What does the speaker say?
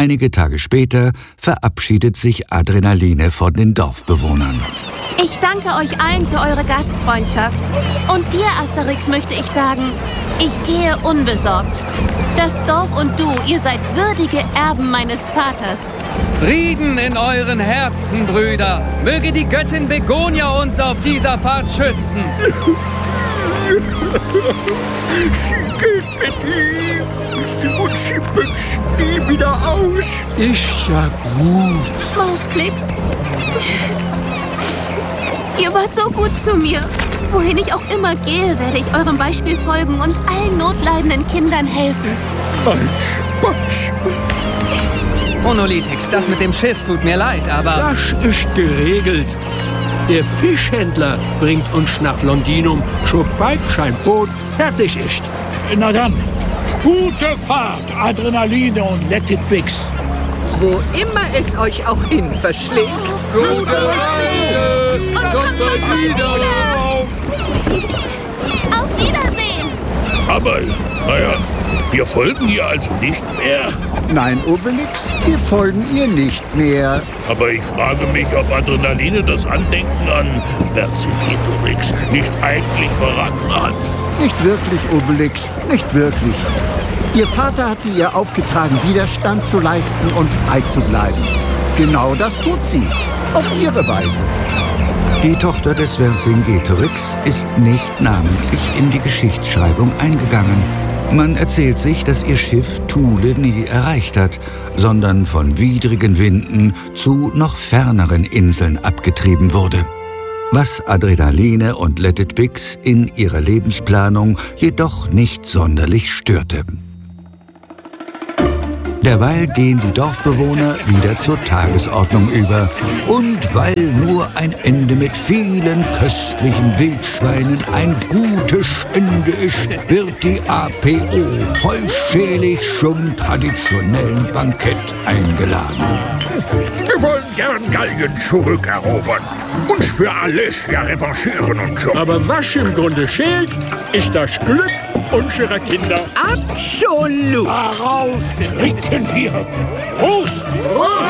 Einige Tage später verabschiedet sich Adrenaline von den Dorfbewohnern. Ich danke euch allen für eure Gastfreundschaft. Und dir, Asterix, möchte ich sagen, ich gehe unbesorgt. Das Dorf und du, ihr seid würdige Erben meines Vaters. Frieden in euren Herzen, Brüder. Möge die Göttin Begonia uns auf dieser Fahrt schützen. Sie geht mit ihm und sie büchst nie wieder aus. Ist ja gut. Mausklicks. Ihr wart so gut zu mir. Wohin ich auch immer gehe, werde ich eurem Beispiel folgen und allen notleidenden Kindern helfen. Ein Spatz. Monolithix, das mit dem Schiff tut mir leid, aber... Das ist geregelt. Der Fischhändler bringt uns nach Londinum, sobald sein Boot fertig ist. Na dann, gute Fahrt, Adrenaline und Let It Bix. Wo immer es euch auch hin verschlägt. Gute Reise! Kommt bald wieder! Auf Wiedersehen! Aber, naja, wir folgen ihr also nicht mehr. Nein, Obelix, wir folgen ihr nicht mehr. Aber ich frage mich, ob Adrenaline das Andenken an Vercingetorix nicht eigentlich verraten hat. Nicht wirklich, Obelix, nicht wirklich. Ihr Vater hatte ihr aufgetragen, Widerstand zu leisten und frei zu bleiben. Genau das tut sie, auf ihre Weise. Die Tochter des Vercingetorix ist nicht namentlich in die Geschichtsschreibung eingegangen. Man erzählt sich, dass ihr Schiff Thule nie erreicht hat, sondern von widrigen Winden zu noch ferneren Inseln abgetrieben wurde. Was Adrenaline und Let It Bix in ihrer Lebensplanung jedoch nicht sonderlich störte. Derweil gehen die Dorfbewohner wieder zur Tagesordnung über. Und weil nur ein Ende mit vielen köstlichen Wildschweinen ein gutes Ende ist, wird die APO vollzählig zum traditionellen Bankett eingeladen. Wir wollen gern Gallien zurückerobern. Uns für alles revanchieren und so. Aber was im Grunde fehlt, ist das Glück unserer Kinder. Absolut. Darauf trinken wir. Prost!